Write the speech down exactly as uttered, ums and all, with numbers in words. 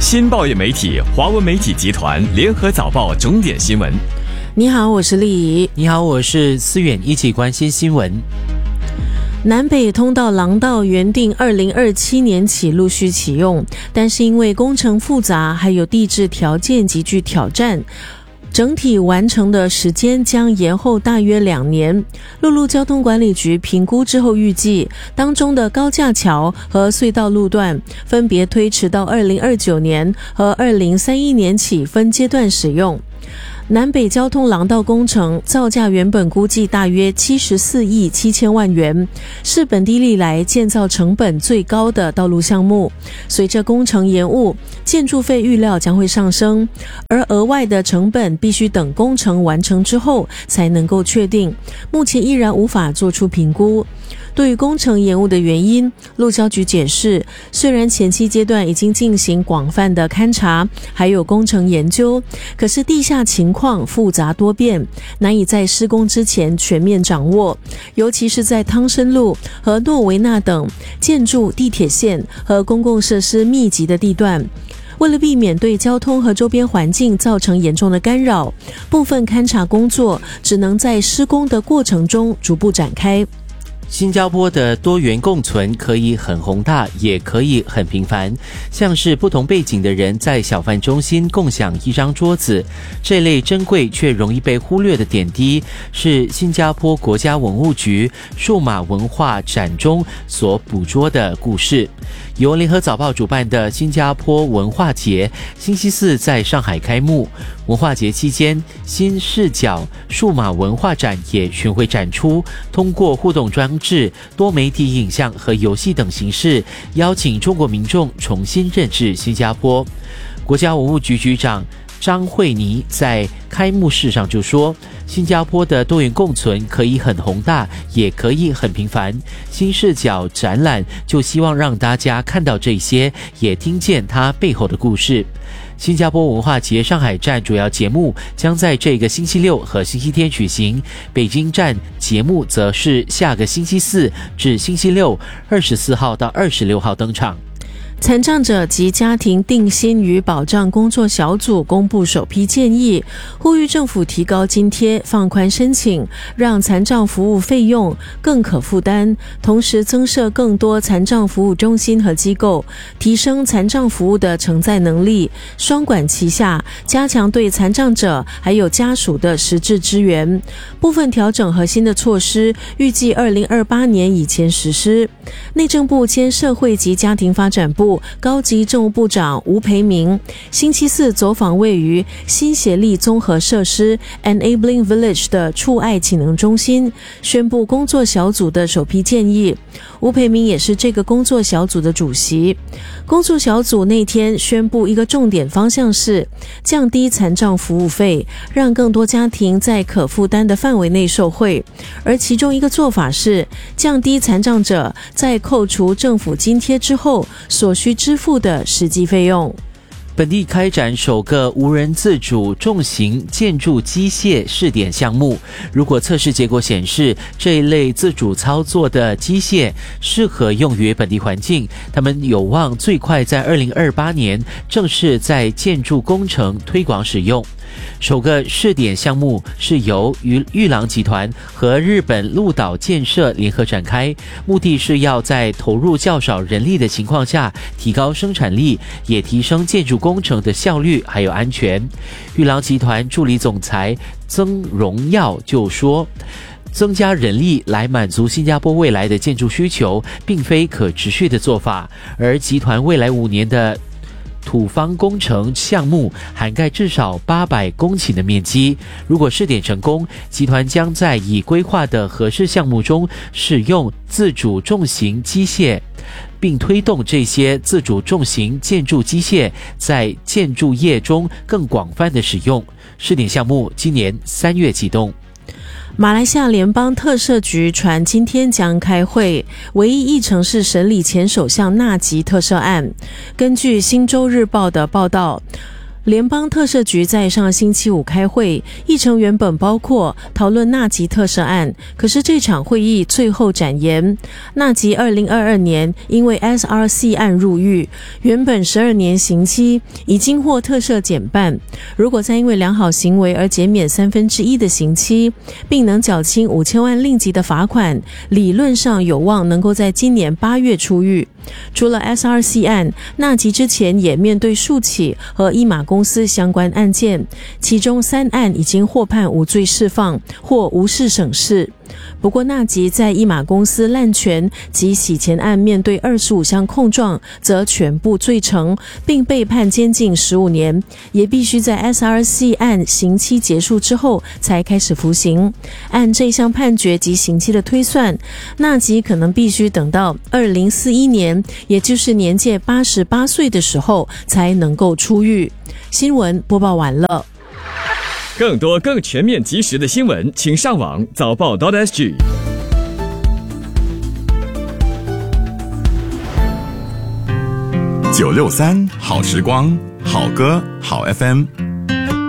新报业媒体华文媒体集团联合早报重点新闻。 你好，我是丽怡。 你好，我是思远，一起关心新闻。 南北通道廊道原定二零二七年起陆续启用，但是因为工程复杂，还有地质条件极具挑战，整体完成的时间将延后大约两年。陆路交通管理局评估之后预计，当中的高架桥和隧道路段分别推迟到二零二九年和二零三一年起分阶段使用。南北交通廊道工程造价原本估计大约七十四亿七千万元，是本地历来建造成本最高的道路项目。随着工程延误，建筑费预料将会上升，而额外的成本必须等工程完成之后才能够确定，目前依然无法做出评估。对于工程延误的原因，路交局解释，虽然前期阶段已经进行广泛的勘查，还有工程研究，可是地下情况复杂多变，难以在施工之前全面掌握，尤其是在汤生路和诺维纳等建筑、地铁线和公共设施密集的地段。为了避免对交通和周边环境造成严重的干扰，部分勘查工作只能在施工的过程中逐步展开。 新加坡的多元共存可以很宏大，也可以很平凡，像是不同背景的人在小贩中心共享一张桌子，这类珍贵却容易被忽略的点滴，是新加坡国家文物局数码文化展中所捕捉的故事。由联合早报主办的新加坡文化节星期四在上海开幕，文化节期间，新视角数码文化展也巡回展出，通过互动装置、多媒体影像和游戏等形式，邀请中国民众重新认识新加坡。国家文物局局长张慧妮在开幕式上就说，新加坡的多元共存可以很宏大，也可以很平凡。新视角展览就希望让大家看到这些，也听见它背后的故事。新加坡文化节上海站主要节目将在这个星期六和星期天举行，北京站节目则是下个星期四至星期六二十四号到二十六号登场。 残障者及家庭定薪与保障工作小组公布首批建议，呼吁政府提高津贴，放宽申请，让残障服务费用更可负担，同时增设更多残障服务中心和机构，提升残障服务的承载能力，双管齐下，加强对残障者还有家属的实质支援。部分调整核心的措施预计二零二八年以前实施。内政部兼社会及家庭发展部高级政务部长吴培明星期四走访位于新协力综合设施 Enabling Village 的触爱启能中心，宣布工作小组的首批建议。吴培明也是这个工作小组的主席。工作小组那天宣布一个重点方向是降低残障服务费，让更多家庭在可负担的范围内受惠，而其中一个做法是降低残障者在扣除政府津贴之后所需支付的实际费用。 本地开展首个无人自主重型建筑机械试点项目，如果测试结果显示这一类自主操作的机械适合用于本地环境，他们有望最快在二零二八年正式在建筑工程推广使用。首个试点项目是由玉郎集团和日本鹿岛建设联合展开，目的是要在投入较少人力的情况下提高生产力，也提升建筑工程的效率还有安全。玉郎集团助理总裁曾荣耀就说，增加人力来满足新加坡未来的建筑需求并非可持续的做法，而集团未来五年的土方工程项目涵盖至少八百公顷的面积，如果试点成功，集团将在已规划的合适项目中使用自主重型机械，并推动这些自主重型建筑机械在建筑业中更广泛的使用。试点项目今年三月启动。 马来西亚联邦特赦局传今天将开会，唯一议程是审理前首相纳吉特赦案。根据《新洲日报》的报道， 联邦特赦局在上星期五开会，议程原本包括讨论纳吉特赦案，可是这场会议最后展延。纳吉二零二二年因为 S R C 案入狱，原本十二年刑期已经获特赦减半，如果再因为良好行为而减免三分之一的刑期，并能缴清五千万令吉的罚款，理论上有望能够在今年八月出狱。除了 S R C 案，纳吉之前也面对数起和伊马公司相关案件，其中三案已经获判无罪释放或无事省事。不过纳吉在伊马公司滥权及洗钱案面对二十五项控状，则全部罪成，并被判监禁十五年，也必须在 S R C 案刑期结束之后才开始服刑。按这项判决及刑期的推算，纳吉可能必须等到二零四一年，也就是年届八十八岁的时候才能够出狱。新闻播报完了。 更多更全面及时的新闻，请上网早报 .sg。 九六三好时光，好歌好 F M。